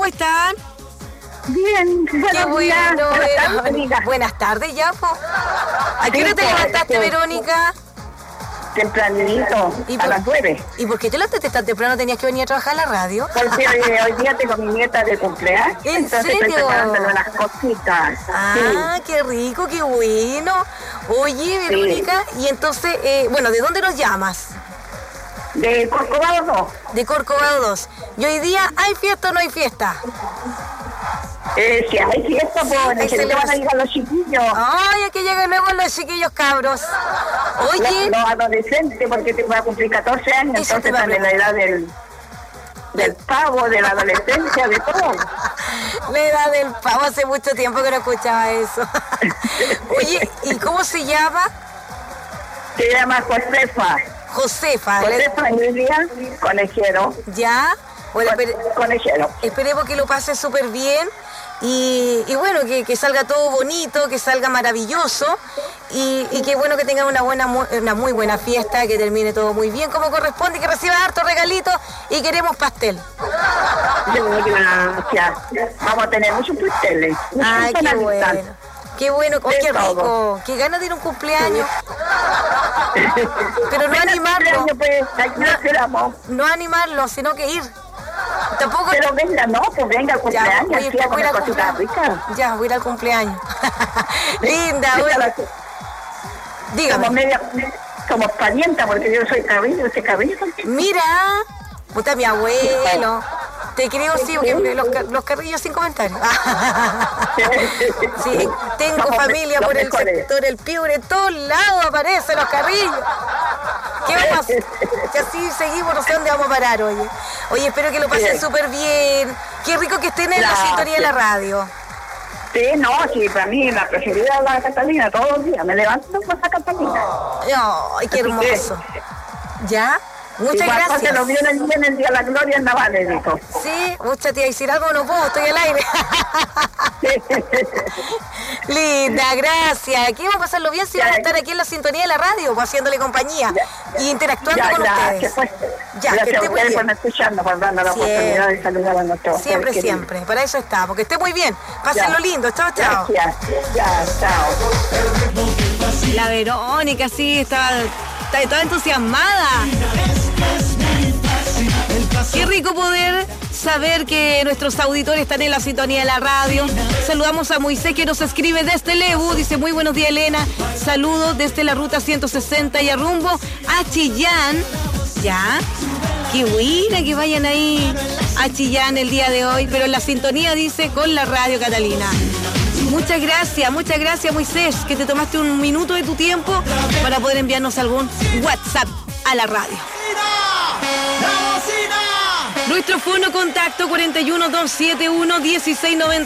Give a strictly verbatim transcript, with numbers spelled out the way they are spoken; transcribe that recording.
están? Bien, qué bueno. Buenas tardes, Verónica. Buenas tardes, ya, po. ¿A qué hora te levantaste, Verónica? Tempranito, a las nueve. ¿Y por qué te levantaste tan temprano? ¿Tenías que venir a trabajar a la radio? Porque hoy, hoy día tengo mi nieta de cumpleaños. ¿En entonces serio? Estoy preparándole unas cositas. Ah, sí. Qué rico, qué bueno. Oye, Verónica, sí. Y entonces, eh, bueno, ¿de dónde nos llamas? De Corcovado dos. De Corcovado dos. ¿Y hoy día hay fiesta o no hay fiesta? Eh, si hay fiesta, pues se le van a ir a los chiquillos. Ay, aquí llegan luego los chiquillos cabros. Oye. Los, los adolescentes, porque te va a cumplir catorce años, Eso entonces también la edad del, del pavo, de la adolescencia, de todo. La edad del pavo, hace mucho tiempo que no escuchaba eso. Oye, ¿y cómo se llama? Se llama Josefa. Josefa. Josefa Emilia Conejero. ¿Ya? Bueno, Con, espere, conejero. Esperemos que lo pase súper bien. Y, y bueno, que, que salga todo bonito, que salga maravilloso y, y que bueno que tengan una buena una muy buena fiesta, que termine todo muy bien como corresponde, que reciba harto regalito y queremos pastel. Gracias. Vamos a tener muchos pasteles. Ay, qué bueno. Qué bueno, oh, qué rico. Todo. Qué ganas de ir a un cumpleaños. Pero no animarlo. Pues, no, no animarlo, sino que ir. Tampoco... Pero venga, no, pues venga al cumpleaños, ya, oye, sí, a comer cositas ricas. Ya, voy a ir al cumpleaños. Linda, oye. Dígame. Como media, como parienta, porque yo soy cabrillo, usted cabrillo también. Mira, puta mi abuelo. Te creo, sí, porque los, los carrillos sin comentarios. Sí, tengo Somos familia por el mejores. sector El Piure, en todos lados aparecen los carrillos. ¿Qué vamos a hacer? Que así seguimos, no sé dónde vamos a parar, oye. Oye, espero que lo pasen súper bien. Qué rico que estén en la, la sintonía de la radio. Sí, no, sí, para mí la preferida es la Catalina, todos los días. Me levanto con esa Catalina. Ay, qué hermoso. ¿Ya? Muchas Igual gracias. Lo vio en el, en el día de la Gloria en Navales, dijo. Sí, mucha tía, decir algo no puedo, estoy al aire. Linda, gracias. Aquí vamos a pasarlo bien si ya, vamos a estar aquí en la sintonía de la radio, pues, haciéndole compañía ya, y interactuando ya, con ya, ustedes. Pues, ya, gracias que esté a muy bien. por escuchando, por darnos la siempre. oportunidad de saludar a nuestros Siempre, siempre. Para eso está, porque esté muy bien. Pásenlo lindo. Chao, chao. Gracias. Ya, chao. La Verónica, sí, estaba, estaba toda entusiasmada. Qué rico poder saber que nuestros auditores están en la sintonía de la radio. Saludamos a Moisés, que nos escribe desde Lebu. Dice, muy buenos días, Elena. Saludos desde la ruta ciento sesenta y a rumbo a Chillán. Ya. Qué buena que vayan ahí a Chillán el día de hoy. Pero en la sintonía, dice, con la radio Catalina. Muchas gracias, muchas gracias, Moisés, que te tomaste un minuto de tu tiempo para poder enviarnos algún WhatsApp a la radio. Nuestro fono contacto cuatro uno dos siete uno uno seis nueve